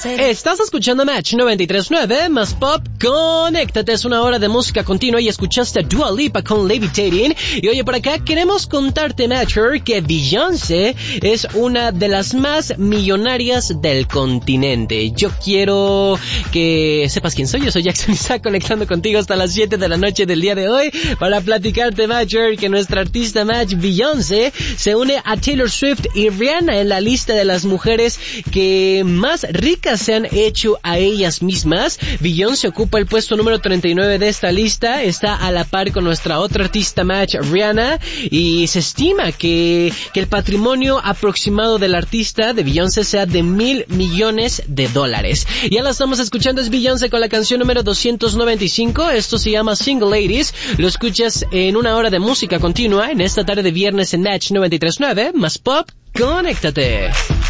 Estás escuchando Match 93.9 más Pop. Conéctate, es una hora de música continua y escuchaste a Dua Lipa con Levitating. Y oye, por acá queremos contarte, Matcher, que Beyoncé es una de las más millonarias del continente. Yo quiero que sepas quién soy. Yo soy Jackson Isaac, conectando contigo hasta las 7 de la noche del día de hoy para platicarte, Matcher, que nuestra artista Match, Beyoncé, se une a Taylor Swift y Rihanna en la lista de las mujeres que más ricas se han hecho a ellas mismas. Beyoncé ocupa el puesto número 39 de esta lista, está a la par con nuestra otra artista Match, Rihanna, y se estima que el patrimonio aproximado del artista de Beyoncé sea de $1,000 millones. Ya la estamos escuchando, es Beyoncé con la canción número 295, esto se llama Single Ladies, lo escuchas en una hora de música continua en esta tarde de viernes en Match 93.9, más Pop, conéctate.